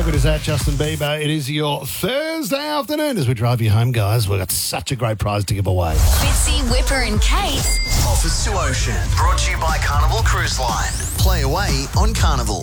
good is that, Justin Bieber? It is your Thursday afternoon as we drive you home, guys. We've got such a great prize to give away. Fitzy, Whipper and Kate. Offers to Ocean. Brought to you by Carnival Cruise Line. Play away on Carnival.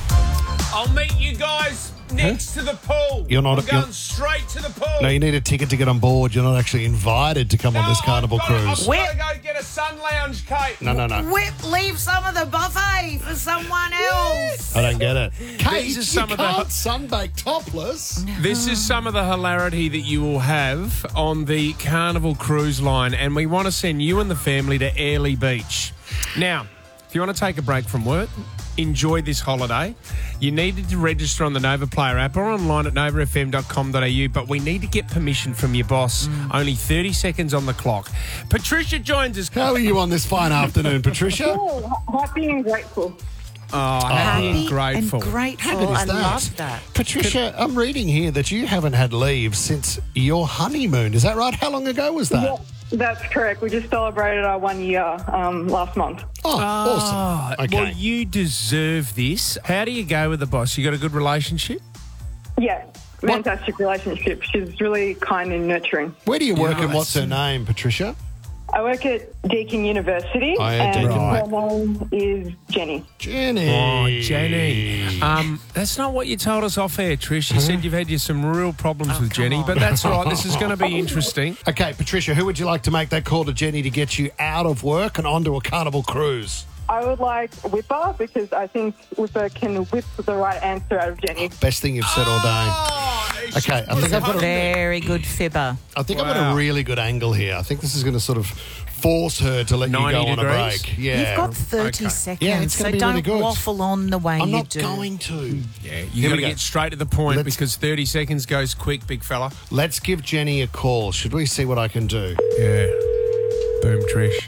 I'll meet you guys next to the pool. You're not- I'm going you're- straight to the pool. No, you need a ticket to get on board. You're not actually invited to come on this Carnival cruise. I've got to go get a sun lounge, Kate. No. Leave some of the buffet for someone else. I don't get it. Kate, These are you some of the- can't sunbake topless. This is some of the hilarity that you will have on the Carnival Cruise Line, and we want to send you and the family to Airlie Beach. Now, if you want to take a break from work, enjoy this holiday. You needed to register on the Nova Player app or online at novafm.com.au, but we need to get permission from your boss. Only 30 seconds on the clock. Patricia joins us. How are you on this fine afternoon, Patricia? Oh, happy and grateful. Oh, happy and grateful. And grateful. How good is I that? love that. Patricia, I'm reading here that you haven't had leave since your honeymoon. Is that right? How long ago was that? Yeah, that's correct. We just celebrated our 1 year last month. Oh, awesome. Okay. Well, you deserve this. How do you go with the boss? You got a good relationship? Yeah, fantastic relationship. She's really kind and nurturing. Where do you work Yeah, and what's her name, Patricia? I work at Deakin University, Oh, yeah, and Deakin. her name is Jenny. Jenny. Oh, Jenny. That's not what you told us off air, Trish. You said you've had some real problems with Jenny, but that's all right. This is going to be interesting. Okay, Patricia, who would you like to make that call to Jenny to get you out of work and onto a Carnival cruise? I would like Whipper because I think Whipper can whip the right answer out of Jenny. Best thing you've said all day. Okay, I think I've got a, Very good fibber. I've got a really good angle here. I think this is going to sort of force her to let you 90 go on a degrees? break. Yeah. You've got 30 seconds, Yeah, it's so gonna be don't really good. waffle on the way I'm you not do. going to. Yeah, Here you got we to go. get straight to the point Let's- because 30 seconds goes quick, big fella. Let's give Jenny a call. Should we see what I can do? Yeah. Boom, Trish.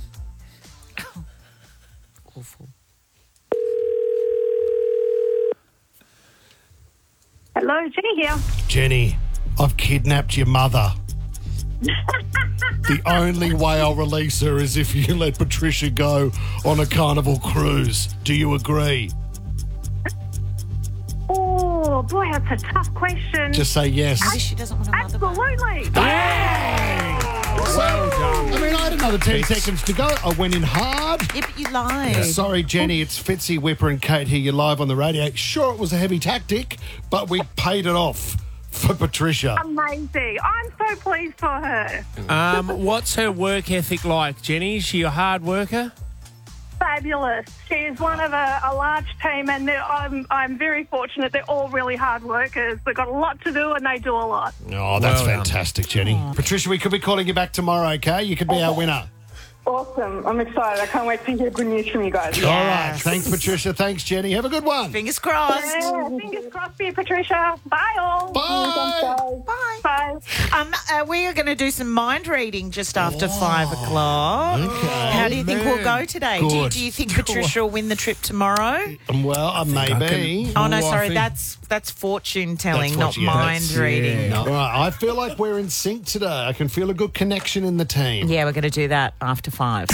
Awful. Hello, Jenny here. Jenny, I've kidnapped your mother. The only way I'll release her is if you let Patricia go on a Carnival cruise. Do you agree? Oh, boy, that's a tough question. Just say yes. Maybe she doesn't want a mother back. Absolutely. Well done. I mean, I had another 10 seconds to go. I went in hard. Yeah, but you lied. Sorry, Jenny, it's Fitzy, Whipper and Kate here. You're live on the radio. Sure, it was a heavy tactic, but we paid it off for Patricia. Amazing. I'm so pleased for her. What's her work ethic like, Jenny? Is she a hard worker? Fabulous. She's one of a large team, and I'm very fortunate. They're all really hard workers. They've got a lot to do, and they do a lot. Oh, that's Well done. fantastic, Jenny. Patricia, we could be calling you back tomorrow, okay? You could be our winner. Awesome. I'm excited. I can't wait to hear good news from you guys. All right. Thanks, Patricia. Thanks, Jenny. Have a good one. Fingers crossed. Yeah, fingers crossed for you, Patricia. Bye, all. Bye. Bye. Bye. We are going to do some mind reading just after 5 o'clock. Okay. How do you think we'll go today? Good. Do you think Patricia will win the trip tomorrow? Well, maybe. Oh, no, I sorry. think- That's fortune telling, That's not fortune- yeah, mind that's- reading. No. All right. I feel like we're in sync today. I can feel a good connection in the team. Yeah, we're going to do that after 5.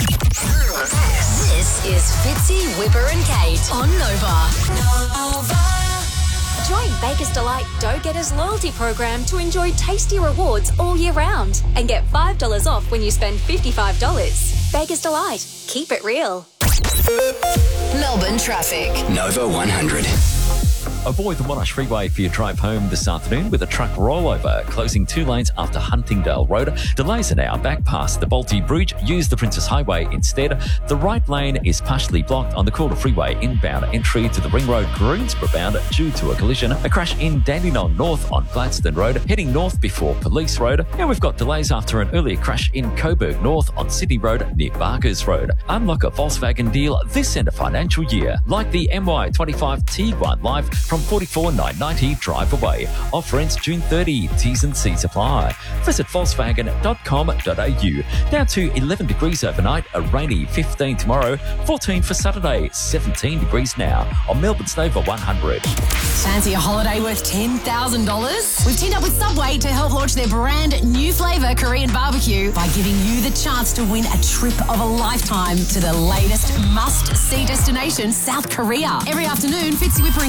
This is Fitzy, Whipper and Kate on Nova. Join Baker's Delight Dough Getters loyalty program to enjoy tasty rewards all year round and get $5 off when you spend $55. Baker's Delight. Keep it real. Melbourne traffic. Nova 100. Avoid the Monash Freeway for your drive home this afternoon with a truck rollover, closing 2 lanes after Huntingdale Road. Delays are now back past the Balti Bridge. Use the Princess Highway instead. The right lane is partially blocked on the Calder Freeway inbound entry to the Ring Road Greensboro bound due to a collision. A crash in Dandenong North on Gladstone Road, heading north before Police Road. And we've got delays after an earlier crash in Coburg North on Sydney Road near Barkers Road. Unlock a Volkswagen deal this end of financial year, like the MY25 Tiguan Live from $44,990 drive away. Off rents June 30. T's and C's apply. Visit Volkswagen.com.au. Down to 11 degrees overnight, a rainy 15 tomorrow, 14 for Saturday, 17 degrees now on Melbourne's Nova 100. Fancy a holiday worth $10,000? We've teamed up with Subway to help launch their brand new flavour Korean barbecue by giving you the chance to win a trip of a lifetime to the latest must-see destination, South Korea. Every afternoon, Fitzy, Whipper and Kate will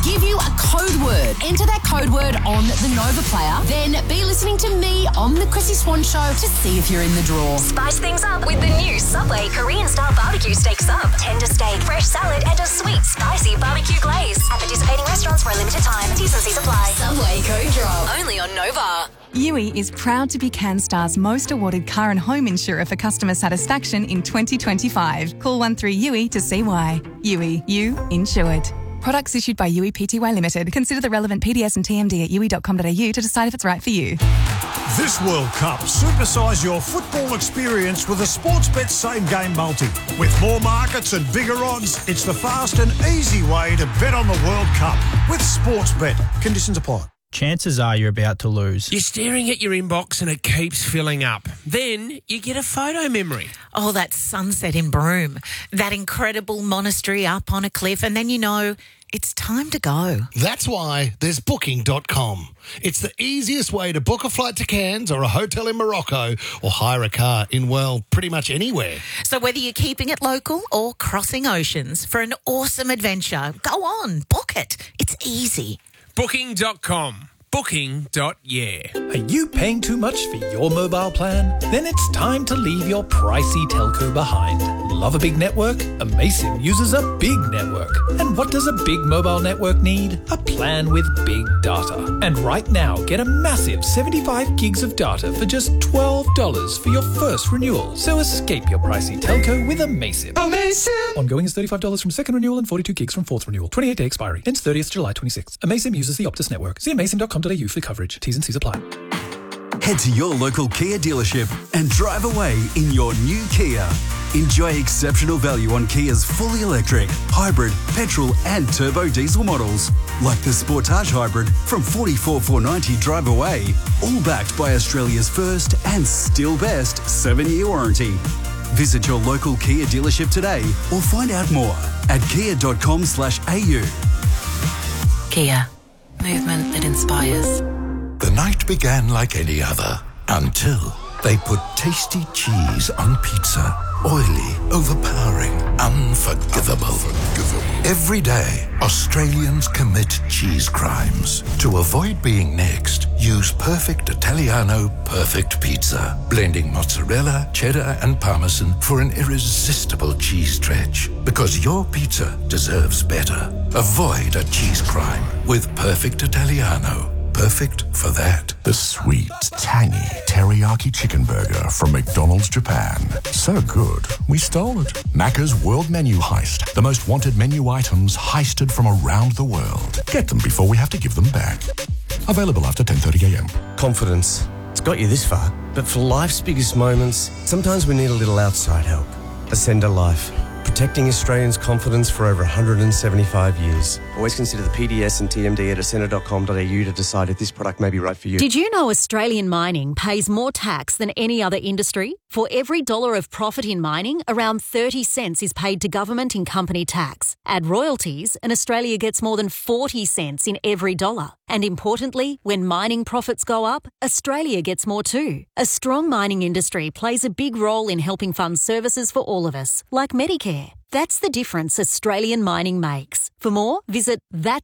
give you a code word. Enter that code word on the Nova Player, then be listening to me on the Chrissy Swan Show to see if you're in the draw. Spice things up with the new Subway Korean-style barbecue steak sub. Tender steak, fresh salad, and a sweet, spicy barbecue glaze. At participating restaurants for a limited time. T's and C's apply. Subway Code Drop. Only on Nova. Yui is proud to be CanStar's most awarded car and home insurer for customer satisfaction in 2025. Call 13-YUI to see why. Yui, you insured. Products issued by Yui Pty Limited. Consider the relevant PDS and TMD at yui.com.au to decide if it's right for you. This World Cup, supersize your football experience with a Sportsbet Same Game Multi. With more markets and bigger odds, it's the fast and easy way to bet on the World Cup with Sportsbet. Conditions apply. Chances are you're about to lose. You're staring at your inbox and it keeps filling up. Then you get a photo memory. Oh, that sunset in Broome, that incredible monastery up on a cliff, and then you know it's time to go. That's why there's Booking.com. It's the easiest way to book a flight to Cairns or a hotel in Morocco or hire a car in, well, pretty much anywhere. So whether you're keeping it local or crossing oceans for an awesome adventure, go on, book it. It's easy. Booking.com. Booking.yeah. Are you paying too much for your mobile plan? Then it's time to leave your pricey telco behind. Love a big network? Amaysim uses a big network. And what does a big mobile network need? A plan with big data. And right now, get a massive 75 gigs of data for just $12 for your first renewal. So escape your pricey telco with Amaysim. Amaysim! Ongoing is $35 from second renewal and 42 gigs from fourth renewal. 28-day expiry. Ends 30th July 26. Amaysim uses the Optus network. See amaysim.com.au for coverage. T's and C's apply. Head to your local Kia dealership and drive away in your new Kia. Enjoy exceptional value on Kia's fully electric, hybrid, petrol and turbo diesel models. Like the Sportage Hybrid from $44,490 drive away. All backed by Australia's first and still best 7-year warranty. Visit your local Kia dealership today or find out more at kia.com/au. Kia. Movement that inspires. The night began like any other until they put tasty cheese on pizza. Oily, overpowering, unforgivable. Every day, Australians commit cheese crimes. To avoid being next, use Perfect Italiano Perfect Pizza, blending mozzarella, cheddar and parmesan for an irresistible cheese stretch. Because your pizza deserves better. Avoid a cheese crime with Perfect Italiano. Perfect for that. The sweet, tangy teriyaki chicken burger from McDonald's Japan. So good, we stole it. Macca's World Menu Heist. The most wanted menu items heisted from around the world. Get them before we have to give them back. Available after 10:30 a.m. Confidence. It's got you this far. But for life's biggest moments, sometimes we need a little outside help. Ascender Life. Protecting Australians' confidence for over 175 years. Always consider the PDS and TMD at ascender.com.au to decide if this product may be right for you. Did you know Australian mining pays more tax than any other industry? For every dollar of profit in mining, around 30 cents is paid to government in company tax. Add royalties, and Australia gets more than 40 cents in every dollar. And importantly, when mining profits go up, Australia gets more too. A strong mining industry plays a big role in helping fund services for all of us, like Medicare. That's the difference Australian mining makes. For more, visit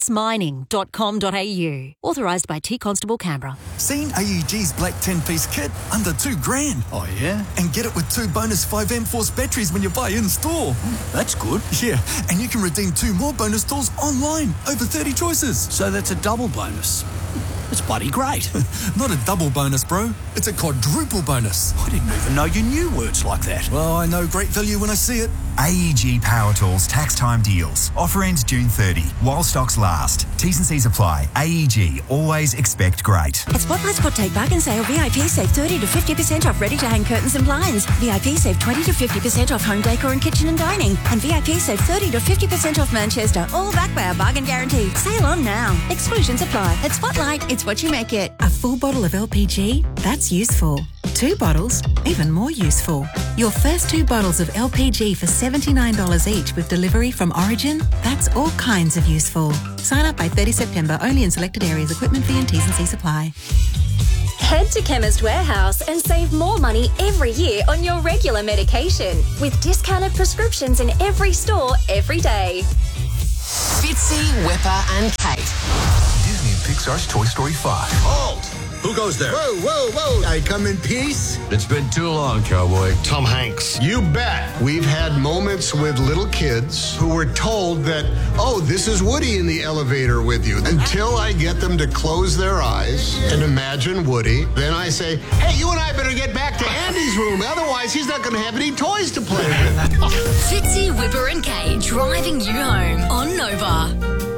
thatsmining.com.au. Authorised by T Constable Canberra. Seen AEG's black 10-piece kit? Under $2,000. Oh, yeah? And get it with 2 bonus 5M Force batteries when you buy in-store. That's good. Yeah, and you can redeem 2 more bonus tools online. Over 30 choices. So that's a double bonus. It's bloody great. Not a double bonus, bro. It's a quadruple bonus. I didn't even know you knew words like that. Well, I know great value when I see it. AEG Power Tools tax time deals. Offer ends June 30 while stocks last. T's and C's apply. AEG, always expect great. At Spotlight's Hot Take Bargain Sale, VIP save 30 to 50% off ready-to-hang curtains and blinds. VIP save 20 to 50% off home decor and kitchen and dining. And VIP save 30 to 50% off Manchester, all backed by our bargain guarantee. Sale on now. Exclusions apply. At Spotlight, it's what you make it. A full bottle of LPG? That's useful. 2 bottles? Even more useful. Your first 2 bottles of LPG for $79 each with delivery from Origin? That's all kinds of useful. Sign up by 30 September, only in selected areas. Equipment fee and T's and C's apply. Head to Chemist Warehouse and save more money every year on your regular medication with discounted prescriptions in every store every day. Fitzy, Whipper and Kate. Disney and Pixar's Toy Story 5. Halt! Who goes there? Whoa, whoa, whoa. I come in peace? It's been too long, cowboy. Tom Hanks. You bet. We've had moments with little kids who were told that, oh, this is Woody in the elevator with you. Until I get them to close their eyes and imagine Woody. Then I say, hey, you and I better get back to Andy's room. Otherwise, he's not going to have any toys to play with. Fitzy, Whipper and Kate, driving you home on Nova.